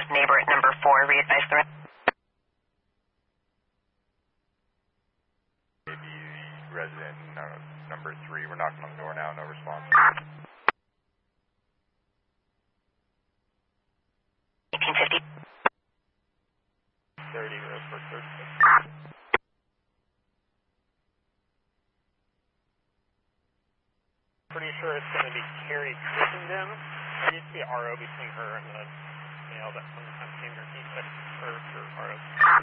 is neighbor at number 4. Re-advise the rest. Maybe resident number 3. We're knocking on the door now. No response. 1850. 30, Roseburg 36. Pretty sure it's going to be Carrie Crittenden. There used to be a RO between her and the male that one time came here. He said her RO.